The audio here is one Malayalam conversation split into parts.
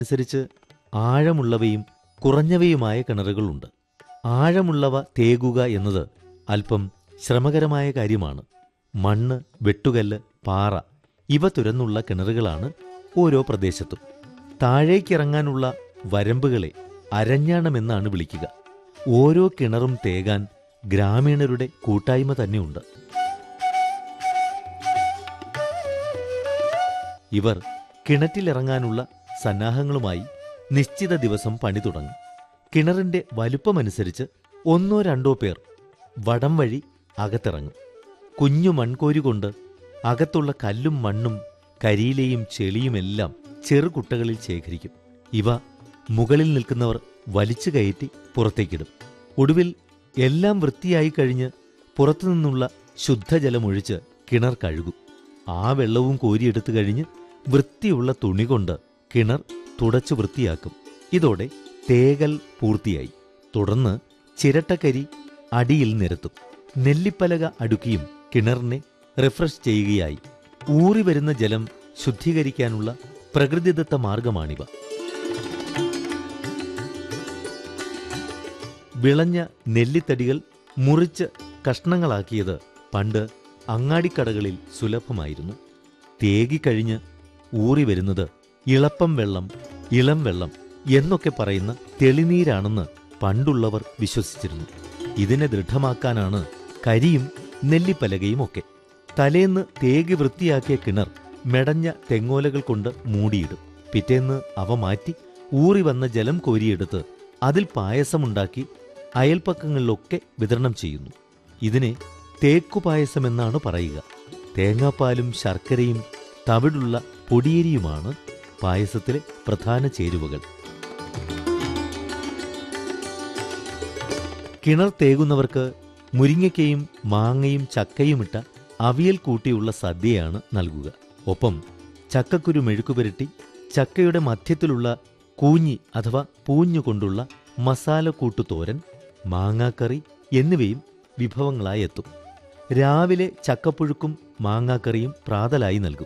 അനുസരിച്ച് ആഴമുള്ളവയും കുറഞ്ഞവയുമായ കിണറുകളുണ്ട്. ആഴമുള്ളവ തേകുക എന്നത് അല്പം ശ്രമകരമായ കാര്യമാണ്. മണ്ണ്, വെട്ടുകല്ല്, പാറ ഇവ തുരന്നുള്ള കിണറുകളാണ് ഓരോ പ്രദേശത്തും. താഴേക്കിറങ്ങാനുള്ള വരമ്പുകളെ അരഞ്ഞാണമെന്നാണ് വിളിക്കുക. ഓരോ കിണറും തേകാൻ ഗ്രാമീണരുടെ കൂട്ടായ്മ തന്നെയുണ്ട്. ഇവർ കിണറ്റിലിറങ്ങാനുള്ള സന്നാഹങ്ങളുമായി നിശ്ചിത ദിവസം പണി തുടങ്ങും. കിണറിന്റെ വലുപ്പമനുസരിച്ച് 1-2 പേർ വടം വഴി അകത്തിറങ്ങും. കുഞ്ഞു മൺകോരി കൊണ്ട് അകത്തുള്ള കല്ലും മണ്ണും കരിയിലെയും ചെളിയുമെല്ലാം ചെറുകുട്ടകളിൽ ശേഖരിക്കും. ഇവ മുകളിൽ നിൽക്കുന്നവർ വലിച്ചു കയറ്റി പുറത്തേക്കിടും. ഒടുവിൽ എല്ലാം വൃത്തിയായി കഴിഞ്ഞ് പുറത്തുനിന്നുള്ള ശുദ്ധജലമൊഴിച്ച് കിണർ കഴുകും. ആ വെള്ളവും കോരിയെടുത്തു കഴിഞ്ഞ് വൃത്തിയുള്ള തുണി കൊണ്ട് കിണർ തുടച്ചു വൃത്തിയാക്കും. ഇതോടെ തേകൽ പൂർത്തിയായി. തുടർന്ന് ചിരട്ടക്കരി അടിയിൽ നിരത്തും. നെല്ലിപ്പലക അടുക്കിയും കിണറിനെ റിഫ്രഷ് ചെയ്യുകയായി. ഊറി വരുന്ന ജലം ശുദ്ധീകരിക്കാനുള്ള പ്രകൃതിദത്ത മാർഗമാണിവ. വിളഞ്ഞ നെല്ലിത്തടികൾ മുറിച്ച് കഷ്ണങ്ങളാക്കിയത് പണ്ട് അങ്ങാടിക്കടകളിൽ സുലഭമായിരുന്നു. തേകിക്കഴിഞ്ഞ് ഊറി വരുന്നത് ഇളപ്പം വെള്ളം, ഇളം വെള്ളം എന്നൊക്കെ പറയുന്ന തെളിനീരാണെന്ന് പണ്ടുള്ളവർ വിശ്വസിച്ചിരുന്നു. ഇതിനെ ദൃഢമാക്കാനാണ് കരിയും നെല്ലിപ്പലകയുമൊക്കെ. തലേന്ന് തേകി വൃത്തിയാക്കിയ കിണർ മെടഞ്ഞ തെങ്ങോലകൾ കൊണ്ട് മൂടിയിടും. പിറ്റേന്ന് അവ മാറ്റി ഊറി വന്ന ജലം കോരിയെടുത്ത് അതിൽ പായസമുണ്ടാക്കി അയൽപ്പക്കങ്ങളിലൊക്കെ വിതരണം ചെയ്യുന്നു. ഇതിനെ തേക്കുപായസമെന്നാണ് പറയുക. തേങ്ങാപ്പാലും ശർക്കരയും തവിടുള്ള പൊടിയരിയുമാണ് പായസത്തിലെ പ്രധാന ചേരുവകൾ. കിണർ തേകുന്നവർക്ക് മുരിങ്ങയ്ക്കയും മാങ്ങയും ചക്കയുമിട്ട അവിയൽ കൂട്ടിയുള്ള സദ്യയാണ് നൽകുക. ഒപ്പം ചക്കക്കുരു മെഴുക്കുപുരട്ടി, ചക്കയുടെ മധ്യത്തിലുള്ള കൂഞ്ഞി അഥവാ പൂഞ്ഞുകൊണ്ടുള്ള മസാലക്കൂട്ടുതോരൻ, മാങ്ങാക്കറി എന്നിവയും വിഭവങ്ങളായി എത്തും. രാവിലെ ചക്കപ്പുഴുക്കും മാങ്ങാക്കറിയും പ്രാതലായി നൽകും.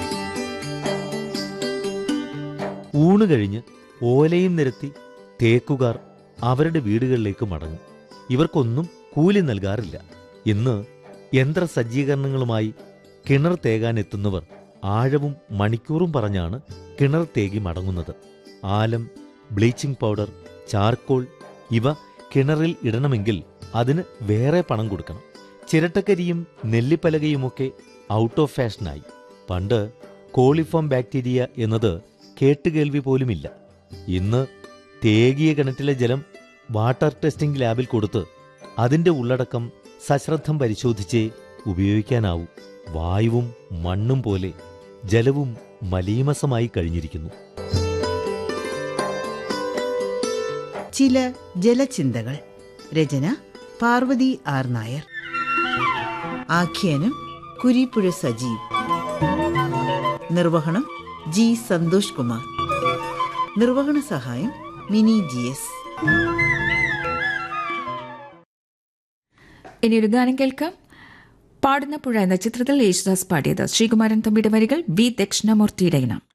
ഊണ് കഴിഞ്ഞ് ഓലയും നിരത്തി തേക്കുകാർ അവരുടെ വീടുകളിലേക്ക് മടങ്ങും. ഇവർക്കൊന്നും കൂലി നൽകാറില്ല. ഇന്ന് യന്ത്രസജ്ജീകരണങ്ങളുമായി കിണർ തേകാനെത്തുന്നവർ ആഴവും മണിക്കൂറും പറഞ്ഞാണ് കിണർ തേകി മടങ്ങുന്നത്. ആലം, ബ്ലീച്ചിംഗ് പൗഡർ, ചാർക്കോൾ ഇവ കിണറിൽ ഇടണമെങ്കിൽ അതിന് വേറെ പണം കൊടുക്കണം. ചിരട്ടക്കരിയും നെല്ലിപ്പലകയുമൊക്കെ ഔട്ട് ഓഫ് ഫാഷനായി. പണ്ട് കോളിഫോം ബാക്ടീരിയ എന്നത് കേട്ടുകേൾവി പോലുമില്ല. ഇന്ന് തേകിയ കിണറ്റിലെ ജലം വാട്ടർ ടെസ്റ്റിംഗ് ലാബിൽ കൊടുത്ത് അതിന്റെ ഉള്ളടക്കം സശ്രദ്ധം പരിശോധിച്ചേ ഉപയോഗിക്കാനാവൂ. വായുവും മണ്ണും പോലെ ജലവും മലീമസമായി കഴിഞ്ഞിരിക്കുന്നു. ചില ജലചിന്തകൾ. രചന പാർവതി ആർ നായർ. ആഖ്യാനം കുരിപ്പുഴ സജീവ്. നിർവഹണം ജി സന്തോഷ് കുമാർ. നിർവഹണ സഹായം മിനി GS. ഇനിയൊരു ഗാനം കേൾക്കാം. പാടുന്ന പുഴ എന്ന ചിത്രത്തിൽ യേശുദാസ് പാടിയത്. ശ്രീകുമാരൻ തമ്പിയുടെ വരികൾ, വി ദക്ഷിണാമൂർത്തിയുടെ ഇനം.